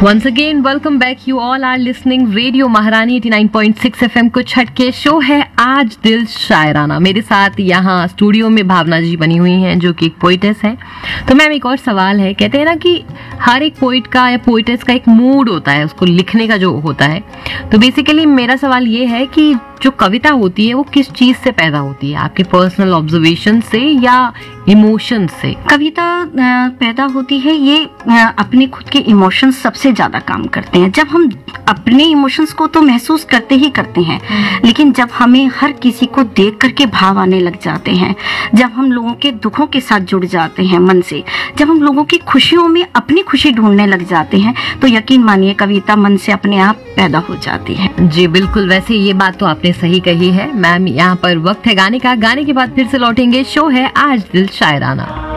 Once again, welcome back. You all are listening Radio महारानी 89.6 FM कुछ हटके show है आज दिल शायराना। मेरे साथ यहाँ स्टूडियो में भावना जी बनी हुई हैं जो कि एक पोइटेस है। तो मैम एक और सवाल है, कहते हैं ना कि हर एक पोइट का या पोइटेस का एक मूड होता है, उसको लिखने का जो होता है। तो बेसिकली मेरा सवाल ये है कि जो कविता होती है वो किस चीज से पैदा होती है, आपके पर्सनल ऑब्जर्वेशन से या इमोशन से? कविता पैदा होती है, ये अपने खुद के इमोशंस सबसे ज्यादा काम करते हैं। जब हम अपने इमोशंस को तो महसूस करते ही करते हैं, लेकिन जब हमें हर किसी को देख करके भाव आने लग जाते हैं, जब हम लोगों के दुखों के साथ जुड़ जाते हैं मन से, जब हम लोगों की खुशियों में अपनी खुशी ढूंढने लग जाते हैं, तो यकीन मानिए कविता मन से अपने आप पैदा हो जाती है। जी बिल्कुल, वैसे ये बात तो आपने सही कही है मैम। यहाँ पर वक्त है गाने का, गाने के बाद फिर से लौटेंगे। शो है आज दिल शायराना।